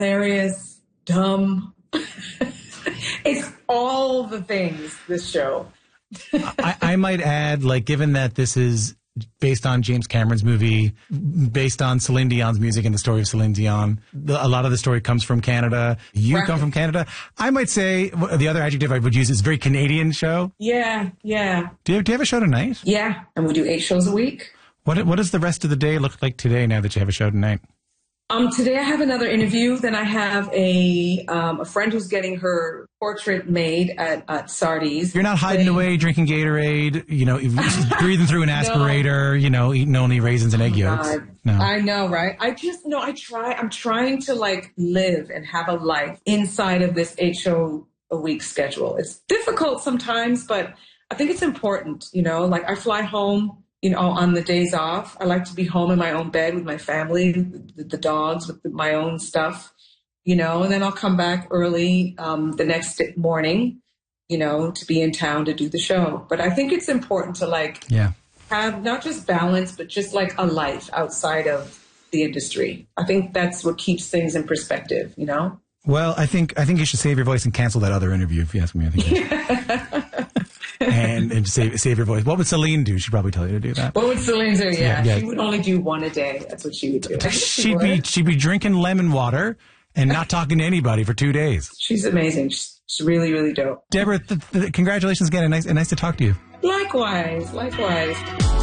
hilarious, dumb. It's all the things, this show. I might add, like, given that this is based on James Cameron's movie, based on Celine Dion's music and the story of Celine Dion, a lot of the story comes from Canada. You come from Canada. I might say the other adjective I would use is very Canadian show. Yeah. Do you have a show tonight? Yeah, and we do 8 shows a week. What does the rest of the day look like today now that you have a show tonight? Today I have another interview. Then I have a friend who's getting her portrait made at Sardi's. You're not hiding away drinking Gatorade, breathing through an aspirator, eating only raisins and egg yolks. No. I know, right? I'm trying to like live and have a life inside of this 8 show a week schedule. It's difficult sometimes, but I think it's important, like I fly home, on the days off. I like to be home in my own bed with my family, the dogs, with my own stuff, and then I'll come back early the next morning, to be in town to do the show. But I think it's important to have not just balance, but just like a life outside of the industry. I think that's what keeps things in perspective, Well, I think you should save your voice and cancel that other interview, if you ask me. I think and save your voice. What would Celine do? She'd probably tell you to do that. What would Celine do? Yeah. She would only do 1 a day. That's what she would do. She'd be drinking lemon water and not talking to anybody for 2 days. She's amazing. She's really, really dope. Deborah, congratulations again, and nice to talk to you. Likewise.